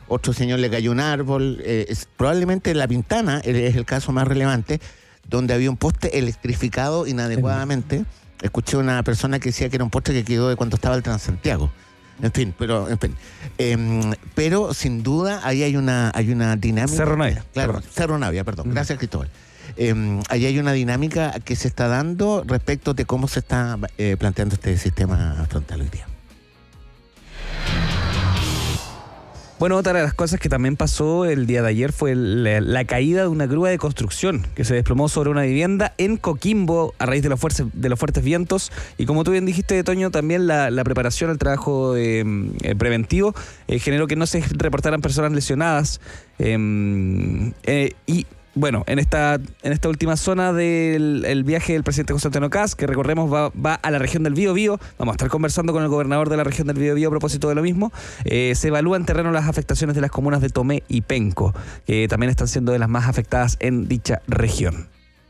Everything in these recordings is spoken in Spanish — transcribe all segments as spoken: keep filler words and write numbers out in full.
otro señor le cayó un árbol, eh, es, probablemente La Pintana es el caso más relevante, donde había un poste electrificado inadecuadamente. Escuché una persona que decía que era un poste que quedó de cuando estaba el Transantiago. En fin, pero en fin. Eh, pero sin duda ahí hay una, hay una dinámica. Cerro Navia. Claro, perdón. Cerro Navia, perdón. Mm. Gracias, Cristóbal. Eh, ahí hay una dinámica que se está dando respecto de cómo se está eh, planteando este sistema frontal hoy día. Bueno, otra de las cosas que también pasó el día de ayer fue la, la caída de una grúa de construcción que se desplomó sobre una vivienda en Coquimbo a raíz de los fuertes, de los fuertes vientos. Y como tú bien dijiste, Toño, también la, la preparación, el trabajo eh, preventivo eh, generó que no se reportaran personas lesionadas. Eh, eh, y bueno, en esta, en esta última zona del el viaje del presidente José Antonio Kast, que recorremos, va, va a la región del Biobío. Vamos a estar conversando con el gobernador de la región del Biobío a propósito de lo mismo. Eh, se evalúan en terreno las afectaciones de las comunas de Tomé y Penco, que también están siendo de las más afectadas en dicha región.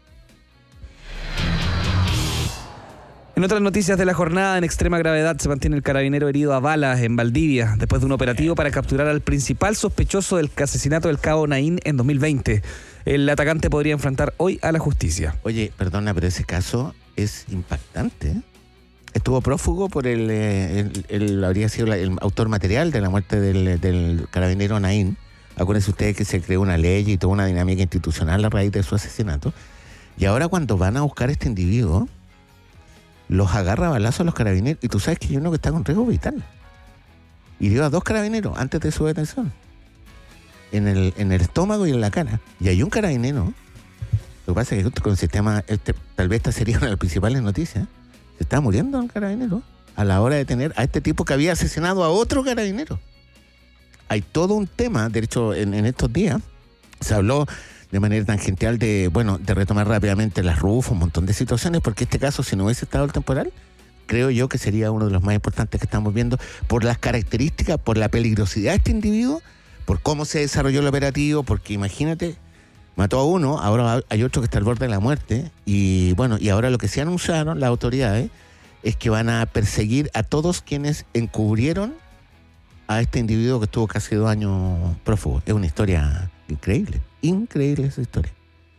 En otras noticias de la jornada, en extrema gravedad se mantiene el carabinero herido a balas en Valdivia, después de un operativo para capturar al principal sospechoso del asesinato del cabo Naín en dos mil veinte. El atacante podría enfrentar hoy a la justicia. Oye, perdona, pero ese caso es impactante, ¿eh? Estuvo prófugo por el, el, el, el habría sido la, el autor material de la muerte del, del carabinero Naín. Acuérdense ustedes que se creó una ley y toda una dinámica institucional a raíz de su asesinato. Y ahora cuando van a buscar a este individuo, los agarra a balazos a los carabineros. Y tú sabes que hay uno que está con riesgo vital. Hirió a dos carabineros antes de su detención. En el, en el estómago y en la cara. Y hay un carabinero. Lo que pasa es que con el sistema, este, tal vez esta sería una de las principales noticias. Se está muriendo un carabinero a la hora de tener a este tipo que había asesinado a otro carabinero. Hay todo un tema, de hecho, en, en estos días se habló de manera tangencial de, bueno, de retomar rápidamente las R U F, un montón de situaciones, porque este caso, si no hubiese estado el temporal, creo yo que sería uno de los más importantes que estamos viendo por las características, por la peligrosidad de este individuo, por cómo se desarrolló el operativo, porque imagínate, mató a uno, ahora hay otro que está al borde de la muerte, y bueno, y ahora lo que se anunciaron las autoridades es que van a perseguir a todos quienes encubrieron a este individuo que estuvo casi dos años prófugo. Es una historia increíble, increíble esa historia.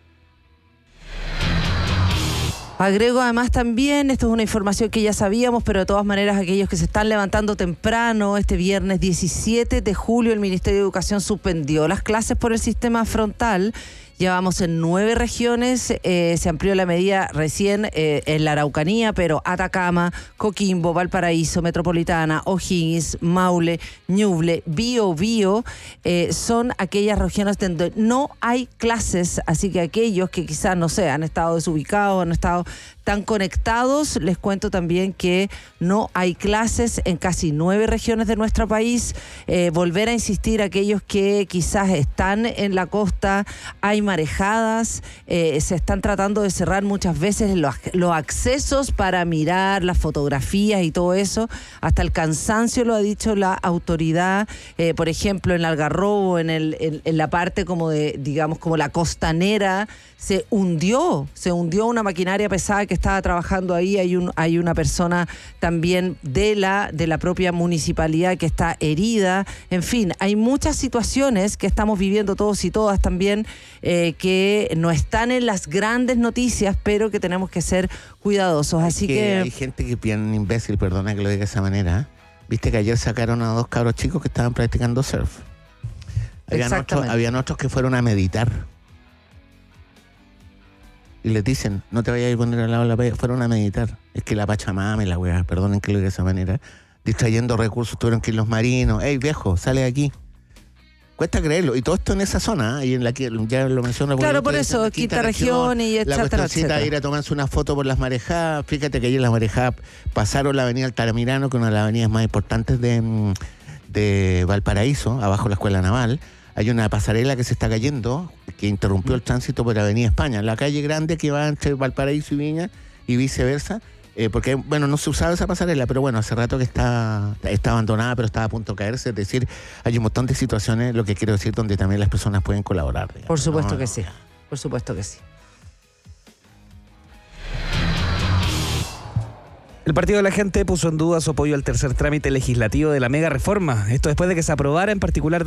Agrego además también, esto es una información que ya sabíamos, pero de todas maneras aquellos que se están levantando temprano, este viernes diecisiete de julio el Ministerio de Educación suspendió las clases por el sistema frontal. Ya vamos en nueve regiones, eh, se amplió la medida recién eh, en la Araucanía, pero Atacama, Coquimbo, Valparaíso, Metropolitana, O'Higgins, Maule, Ñuble, Biobío, eh, son aquellas regiones donde no hay clases, así que aquellos que quizás, no sé, han estado desubicados, han estado tan conectados, les cuento también que no hay clases en casi nueve regiones de nuestro país. Eh, volver a insistir, aquellos que quizás están en la costa, hay marejadas, eh, se están tratando de cerrar muchas veces los, los accesos para mirar las fotografías y todo eso, hasta el cansancio lo ha dicho la autoridad, eh, por ejemplo en Algarrobo, en, el, en, en la parte como de, digamos, como la costanera, se hundió, se hundió una maquinaria pesada que estaba trabajando ahí, hay un hay una persona también de la de la propia municipalidad que está herida, en fin, hay muchas situaciones que estamos viviendo todos y todas también, eh, que no están en las grandes noticias, pero que tenemos que ser cuidadosos, así que, que... Hay gente que piensa imbécil, perdona que lo diga de esa manera, ¿eh? Viste que ayer sacaron a dos cabros chicos que estaban practicando surf. Habían otros, habían otros que fueron a meditar. Y les dicen, no te vayas a ir a poner al lado de la playa, fueron a meditar. Es que la Pachamama y la weá, perdonen que lo diga de esa manera, distrayendo recursos, tuvieron que ir los marinos. Ey, viejo, sale de aquí. Cuesta creerlo. Y todo esto en esa zona, y en la que ya lo menciono. Claro, por eso, la quinta, quinta región, región y etcétera, la cuestioncita etcétera. de ir a tomarse una foto por las marejadas. Fíjate que ayer las marejadas pasaron la avenida Altamirano, que es una de las avenidas más importantes de, de Valparaíso, abajo de la Escuela Naval. Hay una pasarela que se está cayendo, que interrumpió el tránsito por Avenida España, la calle grande que va entre Valparaíso y Viña y viceversa, eh, porque, bueno, no se usaba esa pasarela, pero bueno, hace rato que está, está abandonada, pero estaba a punto de caerse, es decir, hay un montón de situaciones, lo que quiero decir, donde también las personas pueden colaborar. Digamos, por supuesto ¿no? que sí, por supuesto que sí. El Partido de la Gente puso en duda su apoyo al tercer trámite legislativo de la mega reforma. Esto después de que se aprobara en particular